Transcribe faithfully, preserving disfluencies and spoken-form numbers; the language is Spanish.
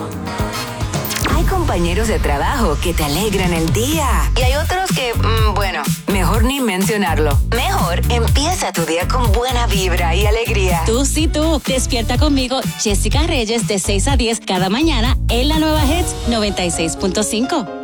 Hay compañeros de trabajo que te alegran el día. Y hay otros que, mmm, bueno, mejor ni mencionarlo. Mejor empieza tu día con buena vibra y alegría. Tú sí, tú. Despierta conmigo, Jessica Reyes, de seis a diez cada mañana en la Nueva Hits noventa y seis punto cinco.